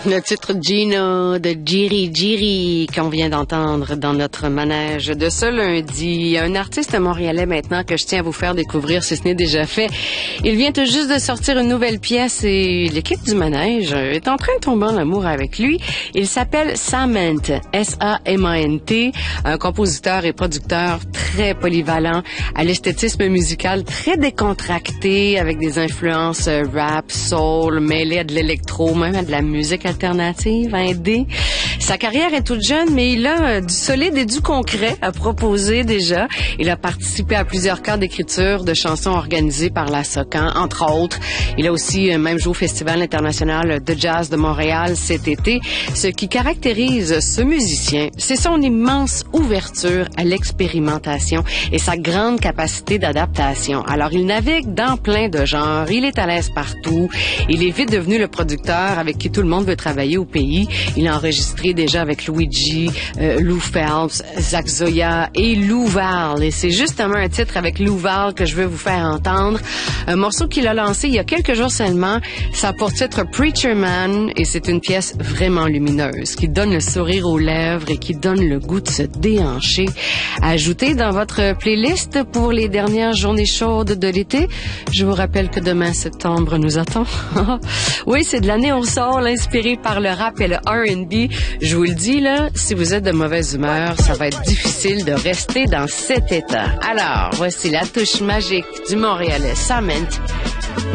Le titre Gino de Jiri qu'on vient d'entendre dans notre manège de ce lundi. Un artiste montréalais maintenant que je tiens à vous faire découvrir si ce n'est déjà fait. Il vient tout juste de sortir une nouvelle pièce et l'équipe du manège est en train de tomber en amour avec lui. Il s'appelle Samant, S-A-M-A-N-T, un compositeur et producteur très polyvalent, à l'esthétisme musical très décontracté, avec des influences rap, soul, mêlées à de l'électro, même à de la musique alternative, indé. Sa carrière est toute jeune, mais il a du solide et du concret à proposer déjà. Il a participé à plusieurs cas d'écriture de chansons organisées par la Socan, entre autres. Il a aussi même joué au Festival international de jazz de Montréal cet été. Ce qui caractérise ce musicien, c'est son immense ouverture à l'expérimentation et sa grande capacité d'adaptation. Alors, il navigue dans plein de genres, il est à l'aise partout, il est vite devenu le producteur avec qui tout le monde veut travailler au pays. Il a enregistré déjà avec Luigi, Lou Phelps, Zach Zoya et Lou Val. Et c'est justement un titre avec Lou Val que je veux vous faire entendre. Un morceau qu'il a lancé il y a quelques jours seulement. Ça a pour titre Preacher Man et c'est une pièce vraiment lumineuse qui donne le sourire aux lèvres et qui donne le goût de se déhancher. Ajoutez dans votre playlist pour les dernières journées chaudes de l'été. Je vous rappelle que demain, septembre, nous attend. Oui, c'est de la néo-soul inspirée par le rap et le R&B. Je vous le dis, là, si vous êtes de mauvaise humeur, ça va être difficile de rester dans cet état. Alors, voici la touche magique du Montréalais Samant.